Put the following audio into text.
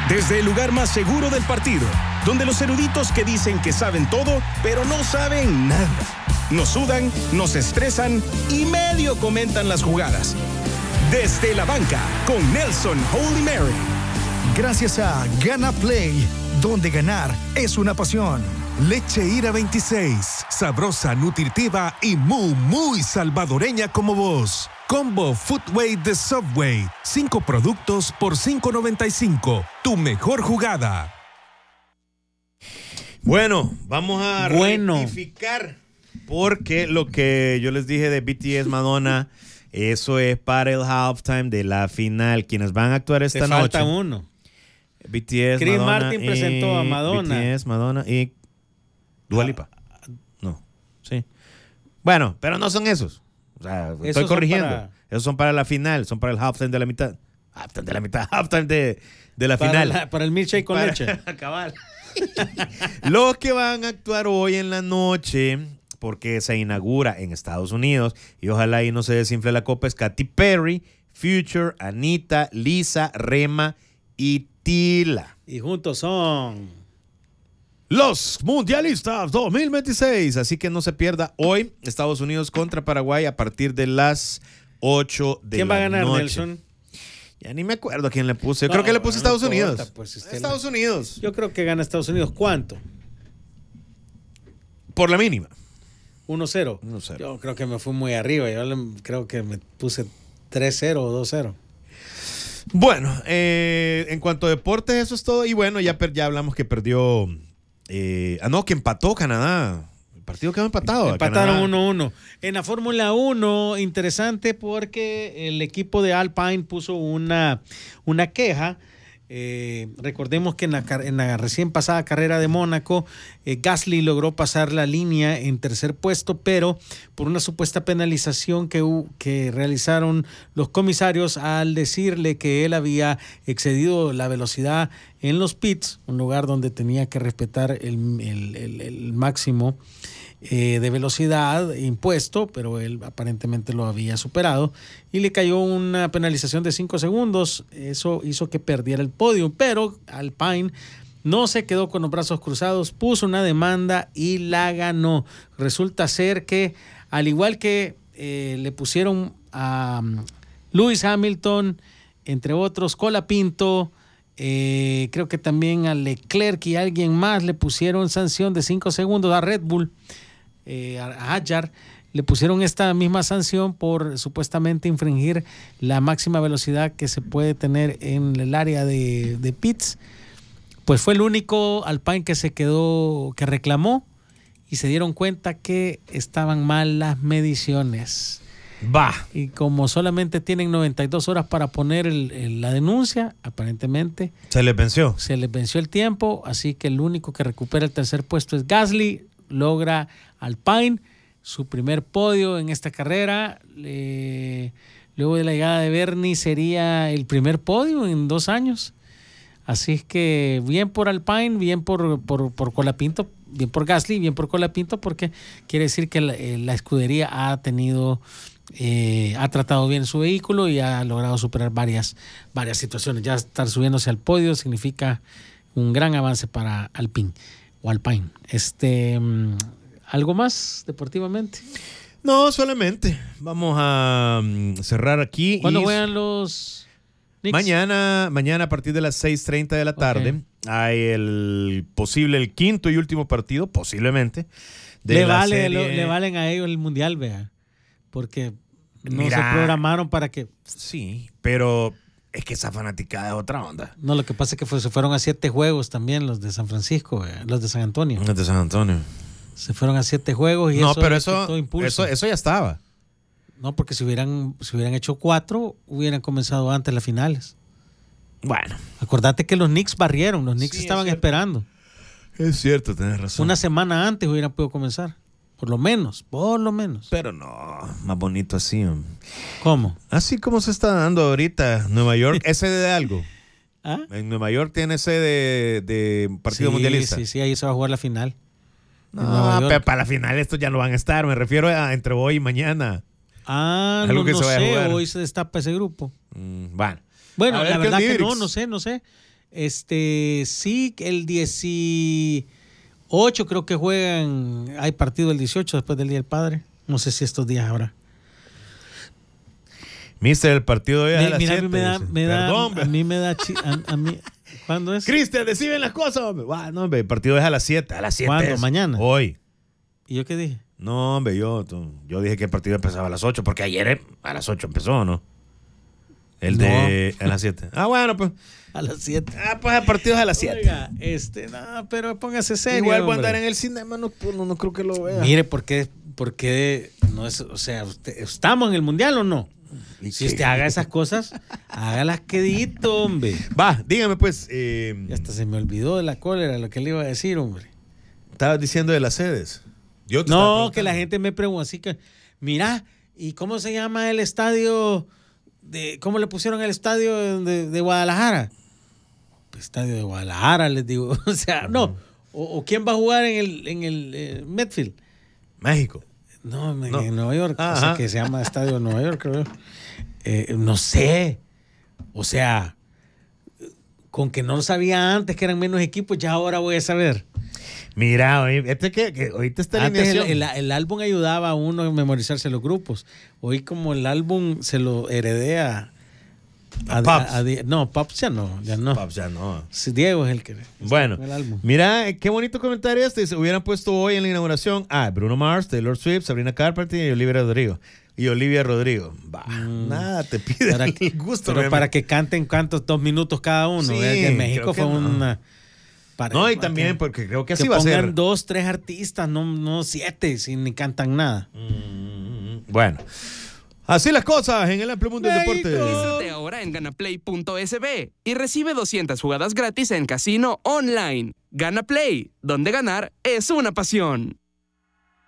Desde el lugar más seguro del partido, donde los eruditos que dicen que saben todo, pero no saben nada. Nos sudan, nos estresan y medio comentan las jugadas. Desde la banca, con Nelson Holy Mary. Gracias a Gana Play, donde ganar es una pasión. Leche Ira 26, sabrosa, nutritiva y muy salvadoreña como vos. Combo Footway de Subway, 5 productos por $5.95. Tu mejor jugada. Bueno, vamos a rectificar, porque lo que yo les dije de BTS Madonna, eso es para el halftime de la final. Quienes van a actuar esta noche. Falta uno. BTS, Chris Madonna Martin presentó a Madonna. BTS, Madonna y Dua Lipa. No, sí. Bueno, pero no son esos. O sea, estoy corrigiendo. Esos son para la final, son para el halftime de la mitad. Halftime de la final. Para el milkshake con leche. Cabal. Los que van a actuar hoy en la noche, porque se inaugura en Estados Unidos, y ojalá ahí no se desinfle la copa, es Katy Perry, Future, Anita, Lisa, Rema y Tila. Y juntos son los mundialistas 2026. Así que no se pierda hoy Estados Unidos contra Paraguay a partir de las 8 de la noche. ¿Quién va a ganar, Nelson? Ya ni me acuerdo a quién le puse. Yo creo que le puse Estados Unidos. Pues, Estados Unidos. Yo creo que gana Estados Unidos. ¿Cuánto? Por la mínima. 1-0. 1-0. Yo creo que me fui muy arriba. Yo creo que me puse 3-0 o 2-0. Bueno, en cuanto a deportes, eso es todo. Y bueno, ya hablamos que perdió. Que empató Canadá. El partido quedó empatado. Empataron 1-1. En la Fórmula 1, interesante porque el equipo de Alpine puso una queja. Recordemos que en la recién pasada carrera de Mónaco, Gasly logró pasar la línea en tercer puesto, pero por una supuesta penalización que realizaron los comisarios al decirle que él había excedido la velocidad en los pits, un lugar donde tenía que respetar el máximo de velocidad impuesto, pero él aparentemente lo había superado y le cayó una penalización de 5 segundos. Eso hizo que perdiera el podio, pero Alpine no se quedó con los brazos cruzados, puso una demanda y la ganó. Resulta ser que, al igual que le pusieron a Lewis Hamilton, entre otros, Colapinto, creo que también a Leclerc y a alguien más le pusieron sanción de 5 segundos, a Red Bull, a Hadjar, le pusieron esta misma sanción por supuestamente infringir la máxima velocidad que se puede tener en el área de pits. Pues fue el único Alpine que reclamó y se dieron cuenta que estaban mal las mediciones. Y como solamente tienen 92 horas para poner la denuncia, aparentemente se les venció el tiempo, así que el único que recupera el tercer puesto es Gasly. Logra Alpine su primer podio en esta carrera. Luego de la llegada de Bernie sería el primer podio en 2 años. Así es que bien por Alpine, bien por Colapinto, bien por Gasly, bien por Colapinto, porque quiere decir que la escudería ha tratado bien su vehículo y ha logrado superar varias situaciones. Ya estar subiéndose al podio significa un gran avance para Alpine. ¿Algo más deportivamente? No, solamente. Vamos a cerrar aquí. ¿Cuándo juegan los Knicks? Mañana a partir de las 6:30 de la tarde. Hay el quinto y último partido, posiblemente. Le valen a ellos el mundial, vea. Porque no se programaron para que. Sí, pero es que esa fanaticada es otra onda. No, lo que pasa es que se fueron a 7 juegos también los de San Francisco, los de San Antonio. Los de San Antonio. Se fueron a 7 juegos y pero eso ya estaba. No, porque si hubieran hecho 4, hubieran comenzado antes las finales. Bueno. Acordate que los Knicks barrieron, los Knicks estaban esperando. Es cierto, tenés razón. Una semana antes hubieran podido comenzar. Por lo menos. Pero no, más bonito así. ¿Cómo? Así como se está dando ahorita. Nueva York es sede de algo. ¿Ah? En Nueva York tiene sede de partido mundialista. Sí, ahí se va a jugar la final. No, pero para la final estos ya no van a estar. Me refiero a entre hoy y mañana. No sé, hoy se destapa ese grupo. Bueno, la verdad que no sé. Sí, el 18 creo que juegan. Hay partido el 18 después del Día del Padre. No sé si estos días habrá. Mister, el partido hoy es a las 7. A mí me da... ¿Cuándo es? Cristian, deciden las cosas, hombre. No, hombre, el partido es a las 7. A las 7 ¿Cuándo? es. ¿Mañana? Hoy. ¿Y yo qué dije? No, hombre, yo dije que el partido empezaba a las 8, porque ayer a las 8 empezó, ¿no? A las 7. Bueno, pues. A las 7. Pues el partido es a las 7. Oiga, no, pero póngase serio. Igual voy a andar en el cinema nocturno, no creo que lo vea. Mire, ¿por qué no es, o sea, ¿estamos en el mundial o no? Si usted haga esas cosas, hágalas quedito, hombre. Va, dígame pues. Ya hasta se me olvidó de la cólera lo que le iba a decir, hombre. Estabas diciendo de las sedes. No, que la gente me pregunta así que, mira, ¿y cómo se llama el estadio? ¿Cómo le pusieron el estadio de Guadalajara? Estadio de Guadalajara, les digo. O sea, no. ¿O quién va a jugar en el Medfield? México. No, en Nueva York. O sea, que se llama Estadio de Nueva York, creo. No sé. O sea, con que no lo sabía antes que eran menos equipos, ya ahora voy a saber. Mira, que ahorita está alineación. El álbum ayudaba a uno a memorizarse los grupos. Hoy como el álbum se lo heredé a Pops. No, Pops ya no. Pops ya no. Sí, Diego es el que... Bueno, el álbum. Mira, qué bonito comentario este. Se hubieran puesto hoy en la inauguración a Bruno Mars, Taylor Swift, Sabrina Carpenter y Olivia Rodrigo. Nada, te pide el gusto. Pero para que canten, ¿cuántos? 2 minutos cada uno. Sí, en México fue una... y también porque creo que así va a ser. Que pongan 2, 3 artistas, no 7, si ni cantan nada. Bueno, así las cosas en el amplio mundo del deporte. Regístrate ahora en ganaplay.sb y recibe 200 jugadas gratis en casino online. Gana Play, donde ganar es una pasión.